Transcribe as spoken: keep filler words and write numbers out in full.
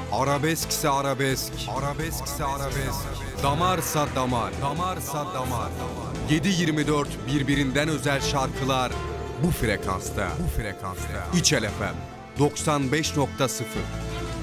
Arabeskse arabesk, arabeskse arabesk, damarsa damar, damarsa damar. yedi yirmi dört birbirinden özel şarkılar bu frekansta, bu frekansta. İçel F M doksan beş nokta sıfır.